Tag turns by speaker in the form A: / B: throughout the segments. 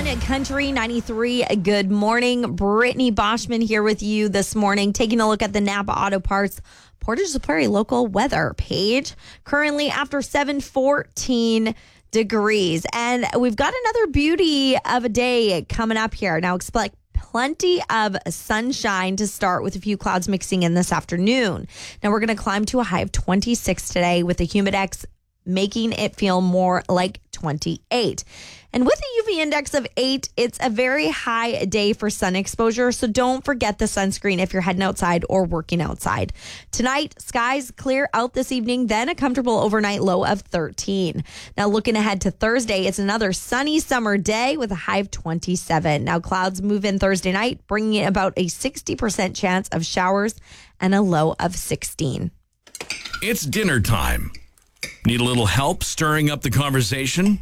A: Country 93. Good morning. Brittany Boschman here with you this morning, taking a look at the Napa Auto Parts Portage La Prairie local weather page. Currently after 714 degrees. And we've got another beauty of a day coming up here. Now expect plenty of sunshine to start with a few clouds mixing in this afternoon. Now we're going to climb to a high of 26 today with the humidex making it feel more like 28. And with a UV index of 8, it's a very high day for sun exposure, so don't forget the sunscreen if you're heading outside or working outside. Tonight, skies clear out this evening, then a comfortable overnight low of 13. Now looking ahead to Thursday, it's another sunny summer day with a high of 27. Now clouds move in Thursday night, bringing about a 60% chance of showers and a low of 16.
B: It's dinner time. Need a little help stirring up the conversation?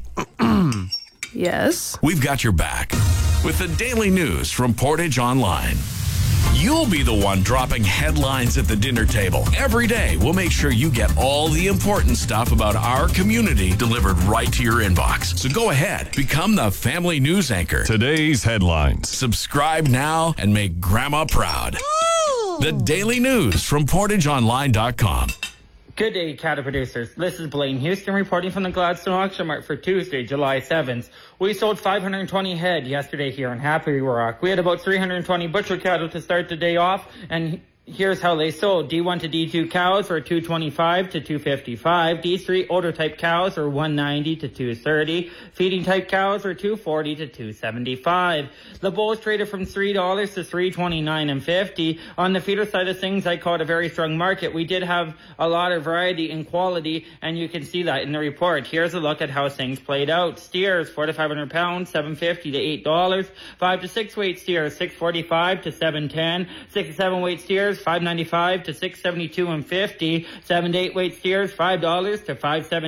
C: Yes.
B: We've got your back with the daily news from Portage Online. You'll be the one dropping headlines at the dinner table. Every day, we'll make sure you get all the important stuff about our community delivered right to your inbox. So go ahead, become the family news anchor.
D: Today's headlines.
B: Subscribe now and make Grandma proud. Ooh. The daily news from PortageOnline.com.
E: Good day, cattle producers. This is Blaine Houston reporting from the Gladstone Auction Mart for Tuesday, July 7th. We sold 520 head yesterday here in Happy Rock. We had about 320 butcher cattle to start the day off, and here's how they sold. D1 to D2 cows were 225 to 255. D3 older type cows were 190 to 230. Feeding type cows were 240 to 275. The bulls traded from $3 to $329 and 50. On the feeder side of things, I call it a very strong market. We did have a lot of variety and quality, and you can see that in the report. Here's a look at how things played out. Steers, 4 to 500 pounds, $7.50 to $8. 5 to 6 weight steers, $6.45 to $7.10. 6 to 7 weight steers, $5.95 to $6.72 and 50. 7 to 8 weight steers, $5 to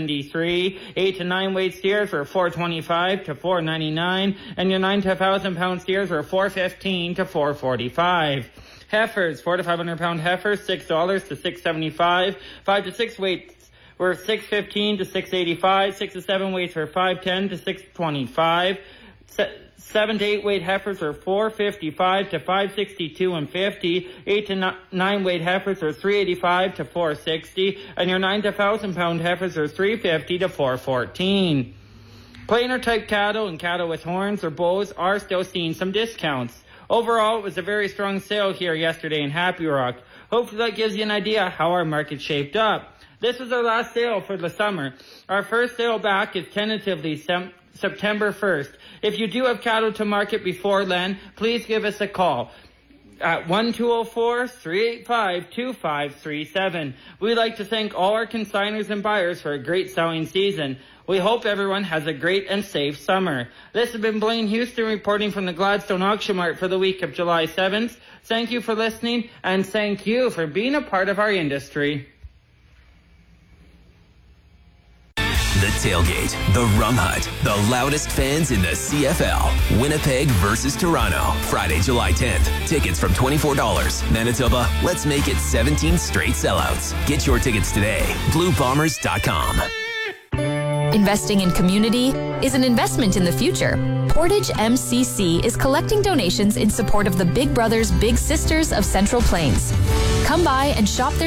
E: $5.73. 8 to 9 weight steers were $4.25 to $4.99, and your 9 to 1,000 pound steers were $4.15 to $4.45. Heifers, 4 to 500 pound heifers, $6 to $6.75. 5 to 6 weights were $6.15 to $6.85. 6 to 7 weights were $5.10 to $6.25. 7 to 8 weight heifers are $4.55 to $5.62 and 50. 8 to 9 weight heifers are $3.85 to $4.60, and your 9 to 1,000 pound heifers are $3.50 to $4.14. Plainer type cattle and cattle with horns or bows are still seeing some discounts. Overall, it was a very strong sale here yesterday in Happy Rock. Hopefully that gives you an idea how our market shaped up. This is our last sale for the summer. Our first sale back is tentatively September 1st. If you do have cattle to market before then, please give us a call at 1-204-385-2537. We'd like to thank all our consignors and buyers for a great selling season. We hope everyone has a great and safe summer. This has been Blaine Houston reporting from the Gladstone Auction Mart for the week of July 7th. Thank you for listening, and thank you for being a part of our industry.
F: The Tailgate, the Rum Hut, the loudest fans in the CFL. Winnipeg versus Toronto, Friday, July 10th. Tickets from $24. Manitoba, let's make it 17 straight sellouts. Get your tickets today. BlueBombers.com.
G: Investing in community is an investment in the future. Portage MCC is collecting donations in support of the Big Brothers Big Sisters of Central Plains. Come by and shop their